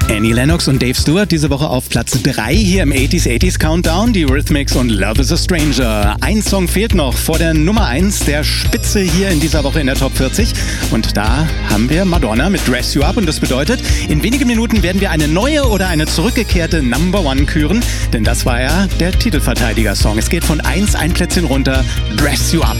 Annie Lennox und Dave Stewart diese Woche auf Platz 3 hier im 80s Countdown, die Eurythmics und Love is a Stranger. Ein Song fehlt noch vor der Nummer 1 der Spitze hier in dieser Woche in der Top 40 und da haben wir Madonna mit Dress You Up und das bedeutet, in wenigen Minuten werden wir eine neue oder eine zurückgekehrte Number One küren, denn das war ja der Titelverteidiger-Song. Es geht von 1 ein Plätzchen runter, Dress You Up.